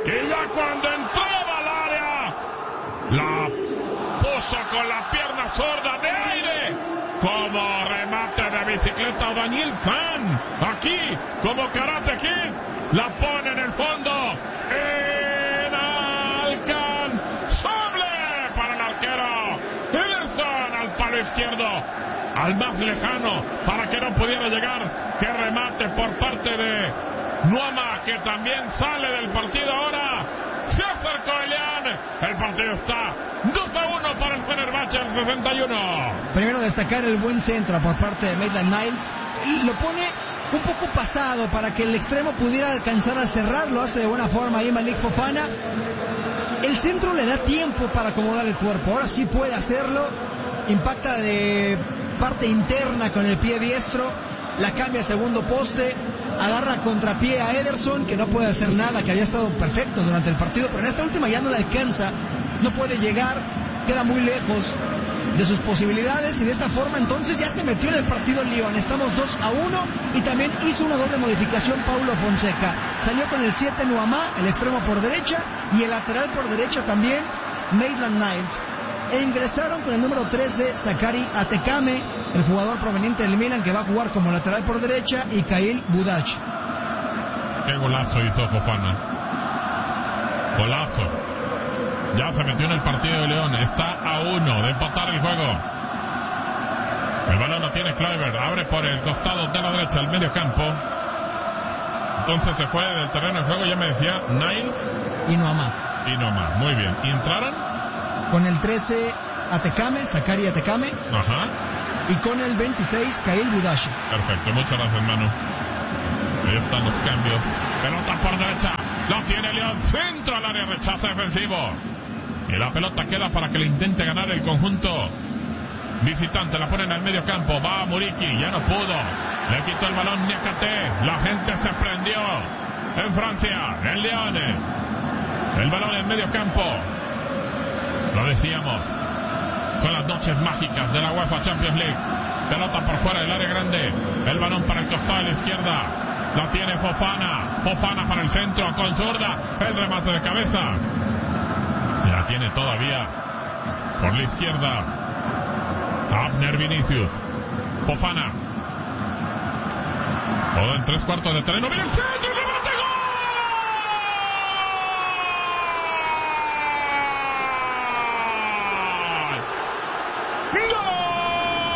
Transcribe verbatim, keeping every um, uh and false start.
Y ya cuando entraba al área, la puso con la pierna zurda de aire. Como remate de bicicleta Daniel San. Aquí, como Karate Kid, la pone en el fondo. Inalcanzable para el arquero. Ederson al palo izquierdo, al más lejano, para que no pudiera llegar. Que remate por parte de Nuama, que también sale del partido ahora. Se acercó Elian. El partido está dos a uno para el Fenerbahce al sesenta y uno. Primero destacar el buen centro por parte de Maitland-Niles. Lo pone un poco pasado para que el extremo pudiera alcanzar a cerrar. Lo hace de buena forma ahí Malik Fofana. El centro le da tiempo para acomodar el cuerpo. Ahora sí puede hacerlo. Impacta de parte interna con el pie diestro. La cambia a segundo poste. Agarra contrapié a Ederson, que no puede hacer nada, que había estado perfecto durante el partido, pero en esta última ya no le alcanza, no puede llegar, queda muy lejos de sus posibilidades, y de esta forma entonces ya se metió en el partido Lyon. Estamos dos a uno, y también hizo una doble modificación Paulo Fonseca. Salió con el siete Nuama, el extremo por derecha, y el lateral por derecha también Maitland-Niles. E ingresaron con el número trece Sakari Atekame, el jugador proveniente del Milan, que va a jugar como lateral por derecha, y Kail Budach. Qué golazo hizo Fofana. Golazo. Ya se metió en el partido de León. Está a uno de empatar el juego. El balón lo tiene Kluivert. Abre por el costado de la derecha, al medio campo. Entonces se fue del terreno de juego, ya me decía, Niles y Nuama. Y Nuama, muy bien. ¿Y entraron? Con el trece Atekame, Sakari Atekame. Ajá. Y con el veintiséis Kail Budach. Perfecto, muchas gracias, hermano. Ahí están los cambios. Pelota por derecha. Lo tiene León. Centro al área, rechaza defensivo. Y la pelota queda para que le intente ganar el conjunto visitante. La ponen al medio campo. Va Muriqui. Ya no pudo. Le quitó el balón Niakate. La gente se prendió en Francia, en León. El balón en medio campo. Lo decíamos. Son las noches mágicas de la UEFA Champions League. Pelota por fuera del área grande. El balón para el costado de la izquierda. La tiene Fofana. Fofana para el centro con zurda. El remate de cabeza. La tiene todavía por la izquierda Abner Vinicius. Fofana. Todo en tres cuartos de terreno. ¡Mira el centro!